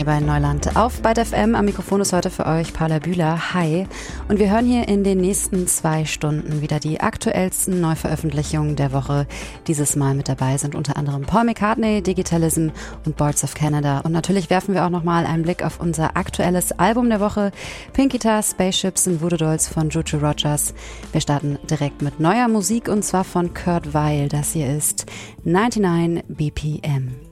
bei Neuland auf Byte FM. Am Mikrofon ist heute für euch Paula Bühler. Hi. Und wir hören hier in den nächsten 2 Stunden wieder die aktuellsten Neuveröffentlichungen der Woche. Dieses Mal mit dabei sind unter anderem Paul McCartney, Digitalism und Boards of Canada. Und natürlich werfen wir auch nochmal einen Blick auf unser aktuelles Album der Woche, Pink Guitar, Spaceships und Voodoo Dolls von Juju Rogers. Wir starten direkt mit neuer Musik und zwar von Kurt Weill. Das hier ist 99 BPM.